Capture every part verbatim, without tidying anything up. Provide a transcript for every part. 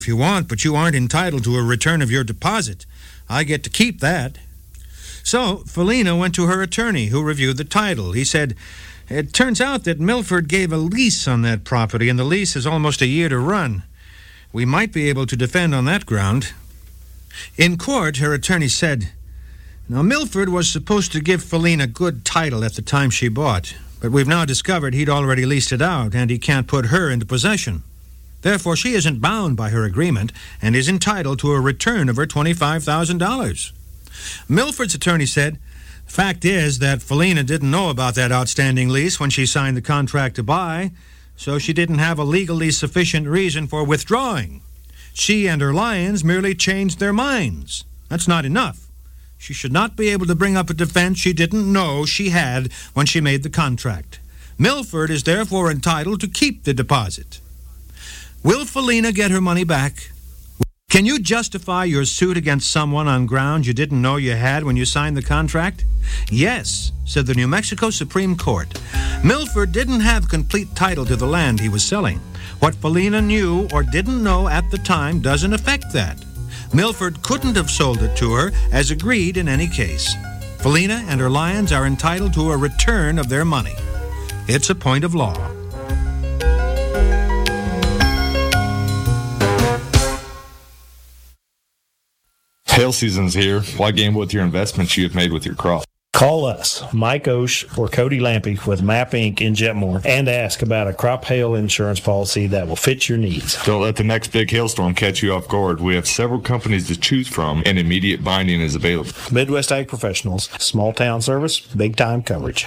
if you want, but you aren't entitled to a return of your deposit. I get to keep that." So Felina went to her attorney, who reviewed the title. He said, "It turns out that Milford gave a lease on that property, and the lease is almost a year to run. We might be able to defend on that ground." In court, her attorney said, "Now, Milford was supposed to give Felina good title at the time she bought, but we've now discovered he'd already leased it out, and he can't put her into possession. Therefore, she isn't bound by her agreement and is entitled to a return of her twenty-five thousand dollars. Milford's attorney said, "Fact is that Felina didn't know about that outstanding lease when she signed the contract to buy, so she didn't have a legally sufficient reason for withdrawing. She and her lions merely changed their minds. That's not enough. She should not be able to bring up a defense she didn't know she had when she made the contract. Milford is therefore entitled to keep the deposit. Will Felina get her money back? Can you justify your suit against someone on grounds you didn't know you had when you signed the contract?" "Yes," said the New Mexico Supreme Court. "Milford didn't have complete title to the land he was selling. What Felina knew or didn't know at the time doesn't affect that. Milford couldn't have sold it to her as agreed in any case. Felina and her lions are entitled to a return of their money. It's a point of law." Hail season's here. Why gamble with your investments you have made with your crop? Call us, Mike Osh or Cody Lampy with Map Incorporated in Jetmore, and ask about a crop hail insurance policy that will fit your needs. Don't let the next big hailstorm catch you off guard. We have several companies to choose from, and immediate binding is available. Midwest Ag Professionals, small town service, big time coverage.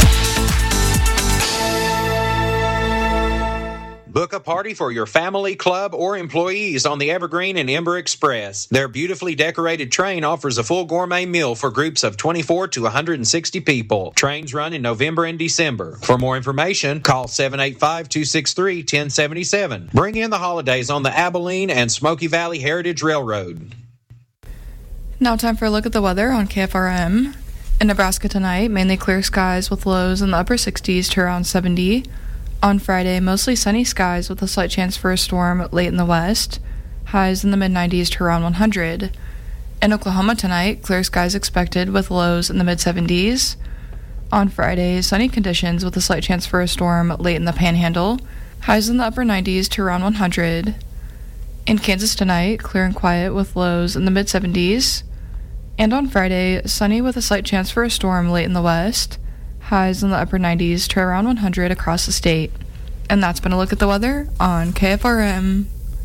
Book a party for your family, club, or employees on the Evergreen and Ember Express. Their beautifully decorated train offers a full gourmet meal for groups of twenty-four to one hundred sixty people. Trains run in November and December. For more information, call seven eight five, two six three, one zero seven seven. Bring in the holidays on the Abilene and Smoky Valley Heritage Railroad. Now time for a look at the weather on K F R M. In Nebraska tonight, mainly clear skies with lows in the upper sixties to around seventy. On Friday, mostly sunny skies with a slight chance for a storm late in the west. Highs in the mid nineties to around one hundred. In Oklahoma tonight, clear skies expected with lows in the mid seventies. On Friday, sunny conditions with a slight chance for a storm late in the Panhandle. Highs in the upper nineties to around one hundred. In Kansas tonight, clear and quiet with lows in the mid seventies. And on Friday, sunny with a slight chance for a storm late in the west. Highs in the upper nineties to around one hundred across the state. And that's been a look at the weather on K F R M.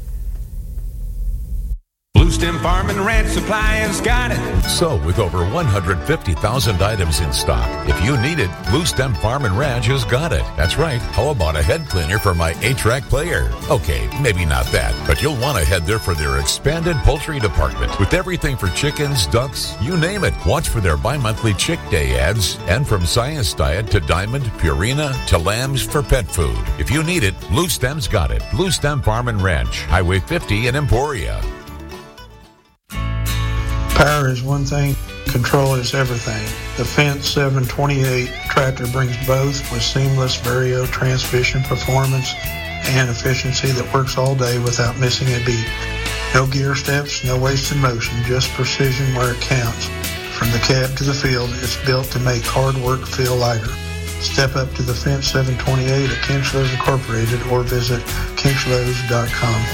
Blue Stem Farm and Ranch Supply has got it. So, with over one hundred fifty thousand items in stock, if you need it, Blue Stem Farm and Ranch has got it. That's right. How about a head cleaner for my eight-track player? Okay, maybe not that, but you'll want to head there for their expanded poultry department with everything for chickens, ducks, you name it. Watch for their bi-monthly Chick Day ads, and from Science Diet to Diamond, Purina to lambs for pet food. If you need it, Blue Stem's got it. Blue Stem Farm and Ranch, Highway fifty in Emporia. Power is one thing, control is everything. The Fendt seven twenty-eight tractor brings both with seamless Vario transmission performance and efficiency that works all day without missing a beat. No gear steps, no wasted motion, just precision where it counts. From the cab to the field, it's built to make hard work feel lighter. Step up to the Fendt seven twenty-eight at Kinchlows Incorporated or visit kinchlows dot com.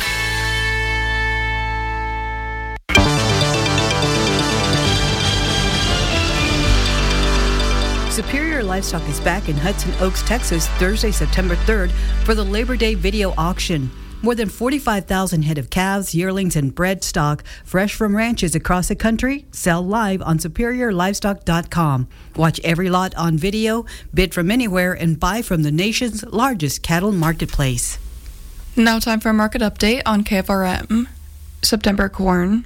Superior Livestock is back in Hudson Oaks, Texas, Thursday, September third for the Labor Day video auction. More than forty-five thousand head of calves, yearlings, and bred stock, fresh from ranches across the country, sell live on superior livestock dot com. Watch every lot on video, bid from anywhere, and buy from the nation's largest cattle marketplace. Now time for a market update on K F R M. September corn.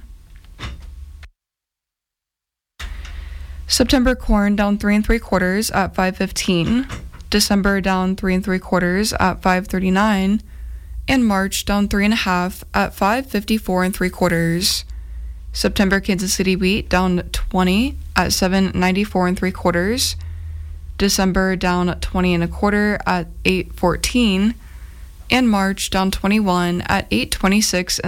September corn down three and three quarters at five fifteen. December down three and three quarters at five thirty-nine. And March down three and a half at five fifty-four and three quarters. September Kansas City wheat down twenty at seven ninety-four and three quarters. December down twenty and a quarter at eight fourteen. and March down twenty-one at eight twenty-six